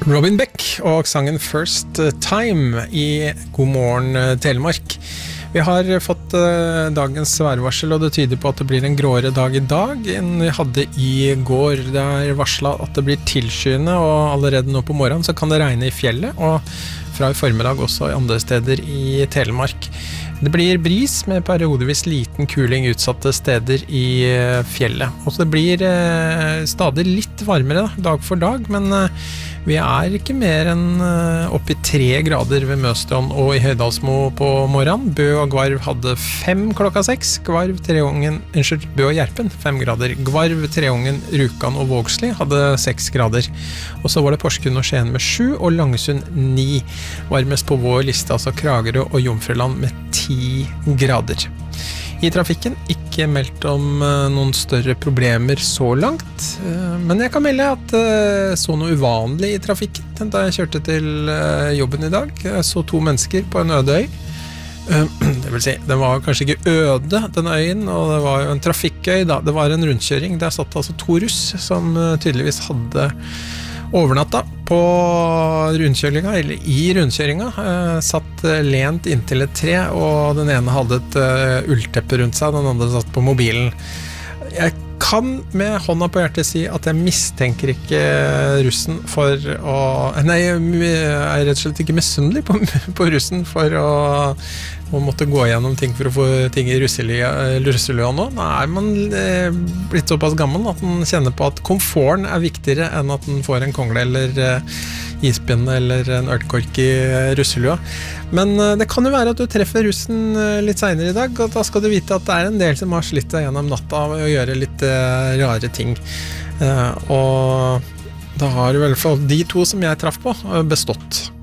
Robin Beck og sangen First Time i God morgen Telemark. Vi har fått dagens værvarsel, og det tyder på at det blir en gråere dag i dag enn vi hadde i går. Det er varslet at det blir tilskyende, og allerede nå på morgenen så kan det regne i fjellet, og fra i formiddag også i andre steder i Telemark. Det blir bris med periodevis liten kuling utsatte steder i fjellet. Og så det blir stadig litt varmere dag for dag, men vi er ikke mer enn opp i 3 grader ved Møstrand og i Høydalsmo på morgenen. Bø og Gvarv hadde 5 klokka 6. Bø og Gjerpen 5 grader. Gvarv, Treungen, Rjukan og Vågsli hadde 6 grader. Og så var det Porsgrunn og Skien med 7 og Langesund 9. Varmest på vår liste, altså Kragerø og Jomfruland med 10 grader. I trafikken ikke meldt om noen større problemer så langt, men jeg kan melde at så noe uvanlig i trafikken da jeg kjørte til jobben i dag. Jeg så 2 mennesker på en øde øy. Det vil si, den var kanskje ikke øde, den øyen, og det var jo en trafikkøy da. Det var en rundkjøring. Der satt altså 2 russ som tydeligvis hadde overnatta på rundkjøringa, eller i rundkjøringa, satt lent inntil et tre, og den ene hadde et ullteppe rundt seg, den andre satt på mobilen. Jeg kan med hånda på hjertet si at jeg mistenker ikke russen for å... Nei, jeg er rett og slett ikke misunnelig på russen for å måtte gå gjennom ting for å få ting i russelua nå. Nei, man er blitt såpass gammel at man kjenner på at komforten er viktigere enn at man får en kongle eller ispinne eller en ølkork i russelua. Men det kan jo være at du treffer russen litt senere i dag, og da skal du vite at det er en del som har slitt seg gjennom natta av å gjøre litt rare ting. Og da har i hvert fall de 2 som jeg traff på bestått.